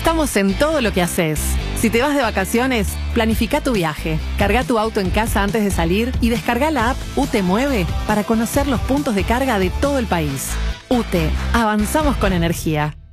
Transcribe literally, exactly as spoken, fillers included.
Estamos en todo lo que haces. Si te vas de vacaciones, planifica tu viaje. Carga tu auto en casa antes de salir y descarga la app U T E Mueve para conocer los puntos de carga de todo el país. U T E, avanzamos con energía.